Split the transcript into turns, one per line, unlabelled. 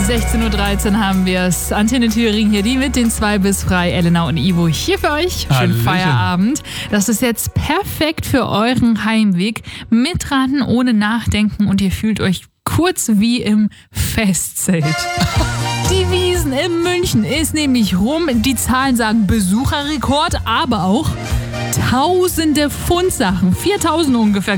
16:13 Uhr haben wir es. Antenne Thüringen hier, die mit den 2 bis frei. Elena und Ivo hier für euch. Schönen
Hallöchen.
Feierabend. Das ist jetzt perfekt für euren Heimweg. Mitraten ohne Nachdenken und ihr fühlt euch kurz wie im Festzelt. Die Wiesn in München ist nämlich rum. Die Zahlen sagen Besucherrekord, aber auch tausende Fundsachen. 4000 ungefähr.